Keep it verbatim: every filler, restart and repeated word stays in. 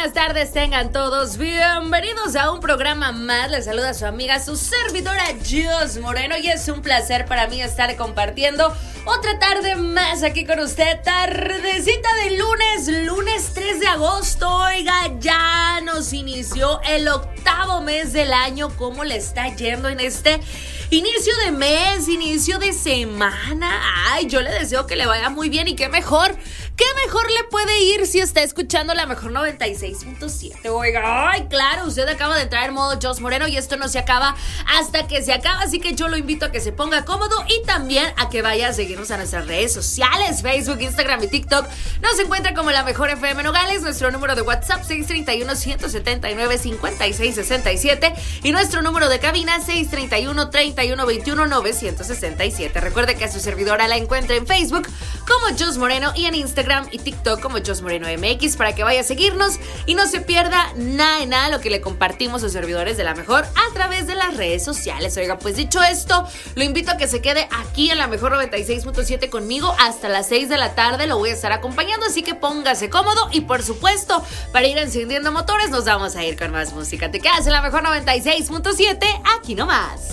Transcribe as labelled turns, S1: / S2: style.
S1: buenas tardes tengan todos. Bienvenidos a un programa más. Les saluda su amiga, su servidora Jos Moreno, y es un placer para mí estar compartiendo otra tarde más aquí con usted. Tardecita de lunes, lunes tres de agosto. Oiga, ya nos inició el octavo mes del año. ¿Cómo le está yendo en este inicio de mes, inicio de semana? Ay, yo le deseo que le vaya muy bien, y qué mejor, qué mejor le puede ir si está escuchando la mejor noventa y seis punto siete. Oiga, ay, claro, usted acaba de entrar en modo Jos Moreno y esto no se acaba hasta que se acaba, así que yo lo invito a que se ponga cómodo y también a que vaya a seguirnos a nuestras redes sociales, Facebook, Instagram y TikTok. Nos encuentra como La Mejor F M Nogales, nuestro número de WhatsApp seis tres uno, uno siete nueve, cinco seis seis siete y nuestro número de cabina seis tres uno, tres uno dos uno, nueve seis siete. Recuerde que a su servidora la encuentra en Facebook como Jos Moreno y en Instagram y TikTok como Jos Moreno M X, para que vaya a seguirnos y no se pierda nada de nada lo que le compartimos a los servidores de La Mejor a través de las redes sociales. Oiga, pues dicho esto, lo invito a que se quede aquí en La Mejor noventa y seis punto siete conmigo hasta las seis de la tarde. Lo voy a estar acompañando, así que póngase cómodo y por supuesto, para ir encendiendo motores, nos vamos a ir con más música. Te quedas en La Mejor noventa y seis punto siete, aquí nomás.